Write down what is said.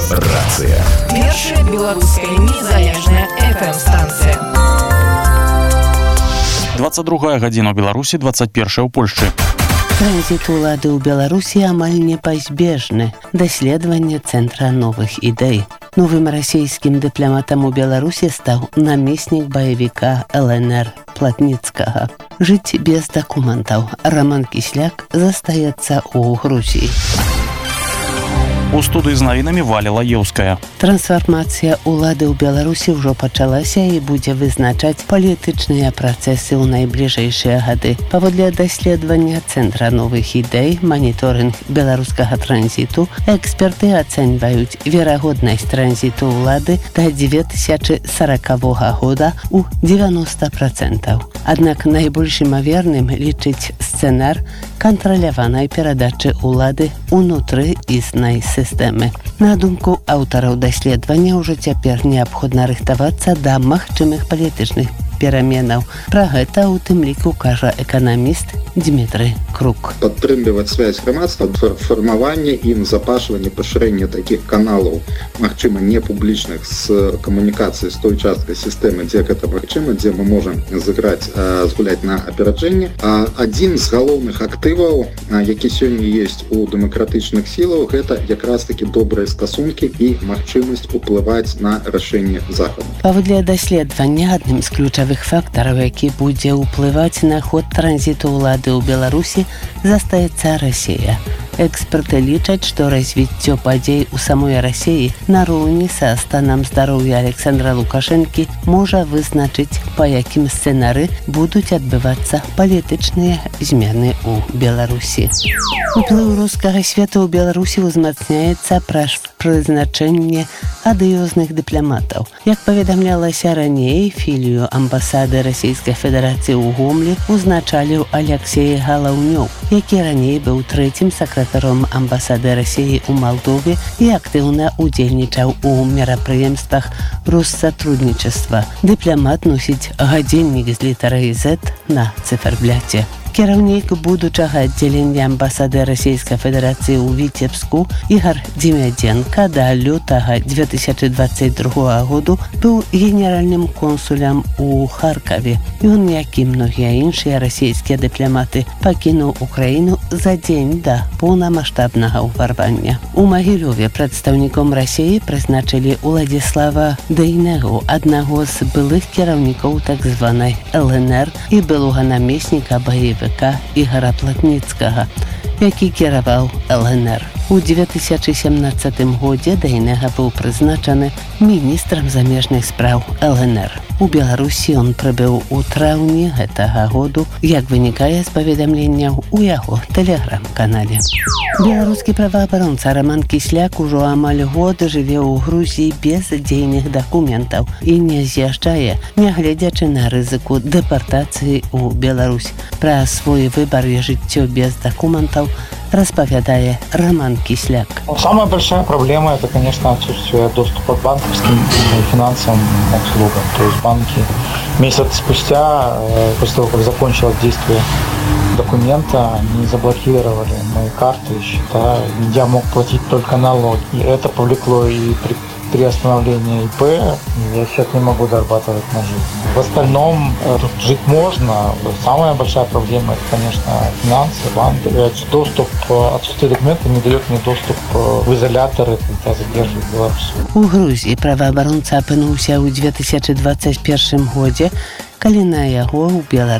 Рацыя. Першая беларуская незалежная FM-станцыя. 22 гадзіна ў Беларусі, 21 ў Польшчы. Транзит улады ў Беларусі амаль непазбежны. Даследаванне Цэнтра новых ідэй. Новым расійскім дыпламатам у Беларусі стаў намеснік баевіка ЛНР Платніцкага. Жыць без дакументаў Роман Кісляк застаецца ў Грузіі. У студыі з навінамі Валя Лаеўская. Трансфармацыя ўлады ў Беларусі ўжо пачалася і будзе вызначаць палітычныя працэсы ў найбліжэйшыя гады. Паводле даследавання Цэнтра новых ідэй, маніторынг беларускага транзіту, эксперты ацэньваюць верагоднасць транзіту ўлады да 2040 года ў 90%. Аднак найбольш імаверным лічыць сцэнар кантраляванай перадачы ўлады ўнутры існай сістэмы. На думку аўтараў даследавання, ўжо цяпер неабходна рыхтавацца да магчымых палітычных пераменаў. Пра гэта ў тым ліку кажа эканаміст Дмітрий Крук. Падтрымліваць связь грамадства, фармаванне і назапашванне пашырэння такіх каналаў, магчыма, не публічных, з камунікацыі з той часткай сістэмы, дзе гэта магчыма, дзе мы можам згуляць на апераджэнне. Адзін з галоўных актываў, які сёння ёсць у дэмакратычных сілах, гэта якраз такі добрыя стасункі і магчымасць уплываць на рашэнне захаду. Паводле даследавання, адным з ключавых фактараў, які будзе ўплываць на ход транзіту ўлады ў Беларусі, застаецца Расія. Эксперты лічаць, што развіццё падзей у самой Расіі нароўні са станам здароўя Александра Лукашэнкі можа вызначыць, па якім сцэнары будуць адбывацца палітычныя змены ў Беларусі. Уплыў рускага свету ў Беларусі ўзмацняецца праз прызначэнне адыёзных дыпламатаў. Як паведамлялася раней, філію амбасады Расійскай Федэрацыі ў Гомлі узначаліў Алексей Галаўнёў, які раней быў трэцім сакратаром амбасады Расіі ў Малдове і актыўна удзельнічаў у мерапрыемствах Россатрудничества. Дыпламат носіць гадзіннік з літарай Z на цыфербляце. Кіраўнік будучага аддзялення амбасады Расійскай Федэрацыі ў Віцебску Ігор Дзімядзенка да лютага 2022 году быў генеральным консулем у Харкаве. Ён, як і многія іншыя расійскія дыпламаты, пакінуў Украіну за дзень да поўнамаштабнага ўварвання. У Магілёве прадстаўніком Расіі прызначылі Уладзіслава Дейнегу, аднаго з былых кіраўнікоў так званай ЛНР і былога намесніка баевіка Ігора Платніцкага, які кіраваў ЛНР. У 2017 годзе Дейнега быў прызначаны міністрам замежных спраў ЛНР. У Беларусі ён прыбыў у траўні гэтага году, як вынікае з паведамленняў у яго тэлеграм-канале. Беларускі праваабаронца Роман Кісляк ужо амаль год жыве ў Грузіі без дзейных дакументаў і не з'язджае, нягледзячы на рызыку дэпартацыі ў Беларусь. Пра свой выбар і жыццё без дакументаў распавядае Роман Кісляк. Самая большая проблема — это, конечно, отсутствие доступа к банковским и финансовым услугам. То есть банки месяц спустя, после того, как закончилось действие документа, они заблокировали мои карты и счета. Я мог платить только налоги. И это повлекло и при остановлении ИП я сейчас не могу зарабатывать на жизнь. В остальном тут жить можно. Самая большая проблема — это, конечно, финансы, банки. Доступ, отсутствие документов не дает мне доступ в изоляторы, когда задерживают Беларусь. У Грузіі праваабаронца апынуўся ў 2021 годзе, калі на яго ў Беларусі